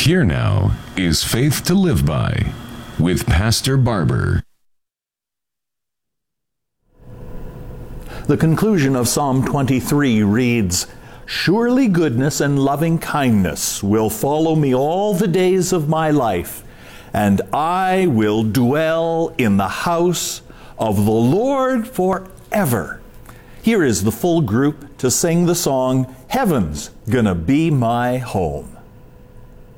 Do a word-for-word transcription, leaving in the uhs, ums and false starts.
Here now is Faith to Live By with Pastor Barber. The conclusion of Psalm twenty-three reads, "Surely goodness and loving kindness will follow me all the days of my life, and I will dwell in the house of the Lord forever." Here is the full group to sing the song, "Heaven's Gonna Be My Home."